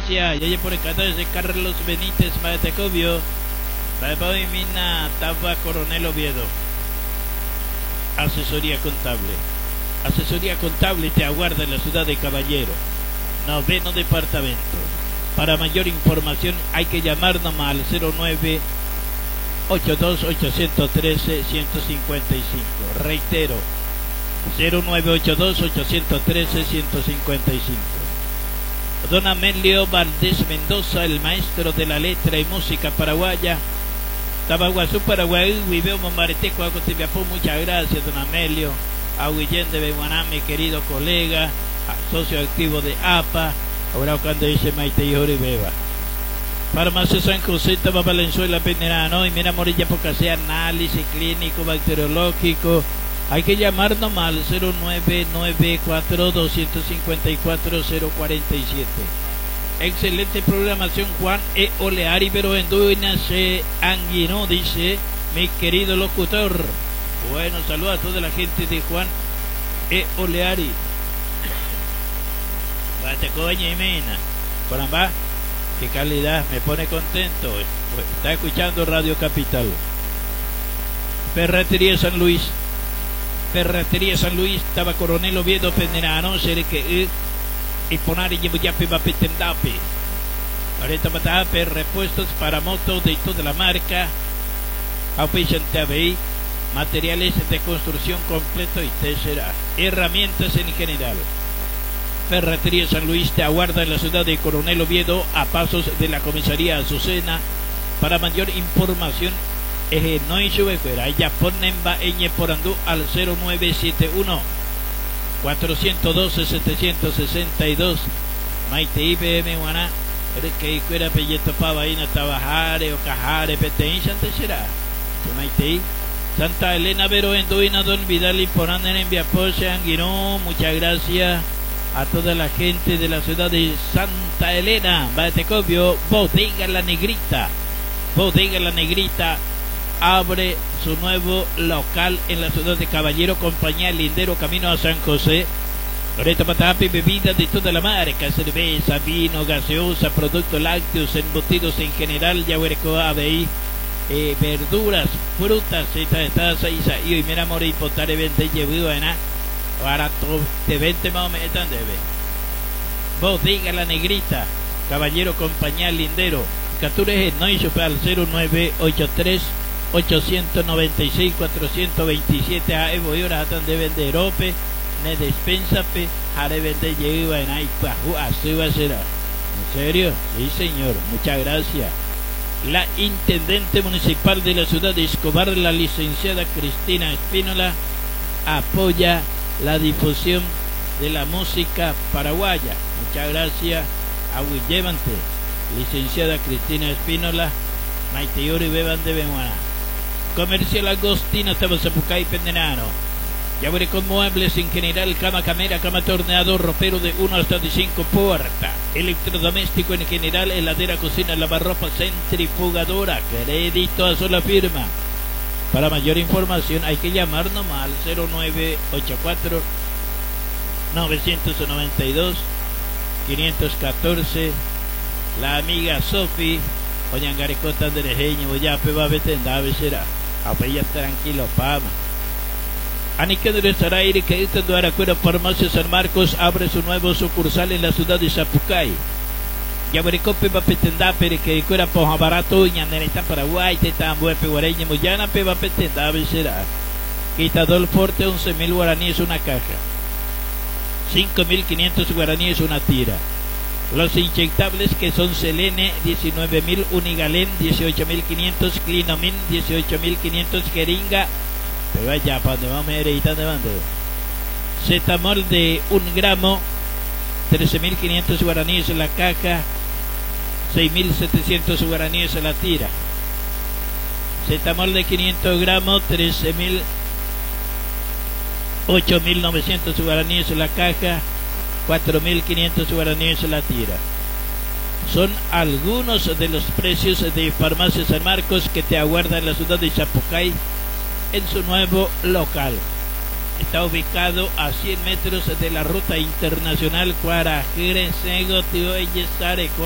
gracias. Y ella por el canal de Carlos Benítez Matecobio. Para Mina Taba Coronel Oviedo. Asesoría contable. Asesoría contable te aguarda en la ciudad de Caballero. 9º departamento. Para mayor información hay que llamarnos al 09 82 813 155. Reitero, 0982 813 155. Don Amelio Valdés Mendoza, el maestro de la letra y música paraguaya. Tabaguazú, Paraguay, Viveo Momareteco, Agotiviapó. Muchas gracias, don Amelio. A Guillén de Beguaná, mi querido colega, socio activo de APA. Ahora cuando dice Maite y Jori Beba. Farmacia San José, Taba Valenzuela, Penerano. Y mira, Morilla, porque sea análisis clínico, bacteriológico. Hay que llamarnos al 0994 254 047. Excelente programación, Juan E. Oleari, pero en Duina se anguinó, dice mi querido locutor. Bueno, saludos a toda la gente de Juan E. Oleari. Bate coña y mena. Caramba, qué calidad, me pone contento. Está escuchando Radio Capital. Ferretería San Luis. Ferretería San Luis, estaba Coronel Oviedo Penerano, que y poner y ya va petendape. Ahorita matape, repuestos para motos de toda la marca. Operation TV, materiales de construcción completo y tercera. Herramientas en general. Ferretería San Luis te aguarda en la ciudad de Coronel Oviedo, a pasos de la comisaría Azucena. Para mayor información, no y sube fuera, ya ponen va en porandú al 0971 412 762. Maite IBM Guaná, que fuera pelleto pava ahí no trabajare o cajare, peteín Santa será. Maite Santa Elena Vero en Duina, don Vidal y Poranden en Viapose, Anguirón. Muchas gracias a toda la gente de la ciudad de Santa Elena. Batecobio, Bodega La Negrita. Bodega La Negrita abre su nuevo local en la ciudad de Caballero, compañía Lindero, camino a San José. Ahorita Patapi, bebidas de toda la marca, cerveza, vino, gaseosa, productos lácteos, embutidos en general, yahuercoa, veí, verduras, frutas, y mira, morir, potare, vente, llevido, barato, te vente más o menos, debe. Bodega La Negrita, Caballero, compañía Lindero. Captures no hizo para el 0983 896 427 a Evo y ahora de vender ope ne despensa pe jare vender lleva en ahí así va a ser. ¿En serio? Sí, señor, muchas gracias. La intendente municipal de la ciudad de Escobar, la licenciada Cristina Espínola, apoya la difusión de la música paraguaya. Muchas gracias a Willemante, licenciada Cristina Espínola, Maiteyori Beban de Benuana. Comercial Agostino, Tabasapucay, Pendenano. Ya veré con muebles en general, cama, camera, cama, torneador, ropero de 1 hasta de 5 puertas. Electrodoméstico en general, heladera, cocina, lavarropa, centrifugadora. Crédito a sola firma. Para mayor información hay que llamarnos al 0984 992 514. La amiga Sofi, Oñangarecota de Rejeño, ya pe va a vetendave será. Apeya tranquilo, pama. Aniquedro estará aire que esta Duaracuera Farmacia San Marcos abre su nuevo sucursal en la ciudad de Zapucay. Ya vericope va a petendar, pero que fuera poja barato, ñanereta Paraguay, te tan buen peguareño, muyana pe va a petendave será. Quitador Forte, 11.000 guaraníes una caja. 5.500 guaraníes una tira. Los inyectables que son Selene 19.000, Unigalén 18.500, Clinomin 18.500, Jeringa, pero allá para donde vamos a ir de bando. Cetamol de 1 gramo 13.500 guaraníes en la caja, 6.700 guaraníes en la tira. Cetamol de 500 gramos 8.900 guaraníes en la caja, 4.500 guaraníes la tira. Son algunos de los precios de Farmacia San Marcos que te aguarda en la ciudad de Zapucay en su nuevo local. Está ubicado a 100 metros de la ruta internacional Cuarajere, Sego, Tío, Eyesare,